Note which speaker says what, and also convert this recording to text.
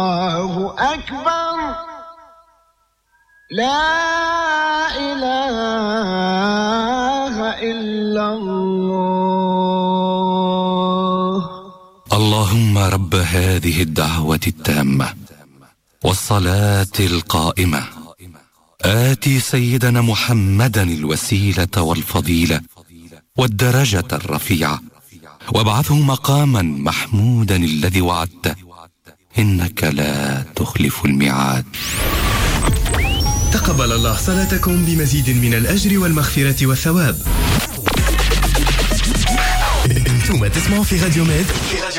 Speaker 1: الله أكبر لا إله إلا الله.
Speaker 2: اللهم رب هذه الدعوة التامة والصلاة القائمة آتي سيدنا محمدا الوسيلة والفضيلة والدرجة الرفيعة وابعثه مقاما محمودا الذي وعدته إنك لا تخلف الميعاد.
Speaker 3: تقبل الله صلاتكم بمزيد من الأجر والمغفرة والثواب. انتم تسمعوا في راديو ميد